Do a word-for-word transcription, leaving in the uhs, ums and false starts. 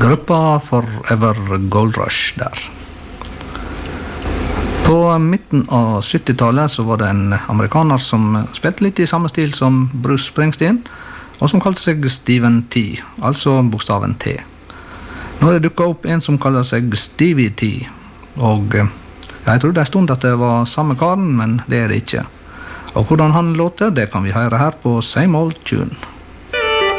Gruppa Forever Gold Rush der. På midten av syttitallet så var det en amerikaner som spilte litt i samme stil som Bruce Springsteen, og som kalte seg Steven T, altså bokstaven T. Nå har det dukket opp en som kaller seg Stevie T, og jeg trodde en stund at det var samme karen, men det er det ikke. Og hvordan han låter, det kan vi høre her på Same Old Tune.